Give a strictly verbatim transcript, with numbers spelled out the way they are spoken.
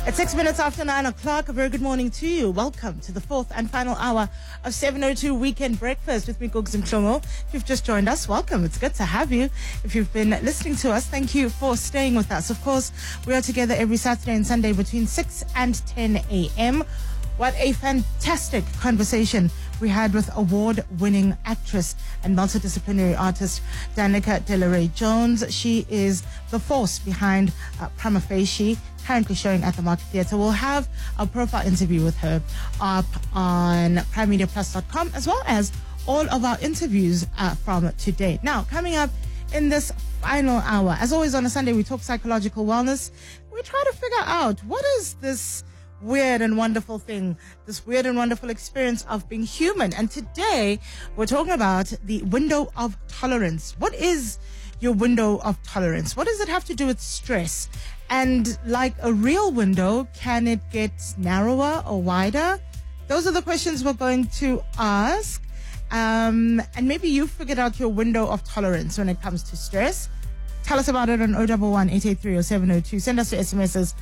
It's six minutes after nine o'clock. A very good morning to you. Welcome to the fourth and final hour of seven oh two Weekend Breakfast with me, Gugs Mhlongo. If you've just joined us, welcome. It's good to have you. If you've been listening to us, thank you for staying with us. Of course, we are together every Saturday and Sunday between six and ten a.m. What a fantastic conversation we had with award-winning actress and multidisciplinary artist Danica Delaray Jones. She is the force behind uh, Prima Facie, currently showing at the Market Theatre. We'll have a profile interview with her up on prime media plus dot com, as well as all of our interviews uh, from today. Now, coming up in this final hour, as always on a Sunday, we talk psychological wellness. We try to figure out what is this weird and wonderful thing, this weird and wonderful experience of being human. And today we're talking about the window of tolerance. What is your window of tolerance? What does it have to do with stress? And like a real window, can it get narrower or wider? Those are the questions we're going to ask. Um, and maybe you figured out your window of tolerance when it comes to stress. Tell us about it on zero one one, eight eight three, zero seven zero two. Send us your S M Ses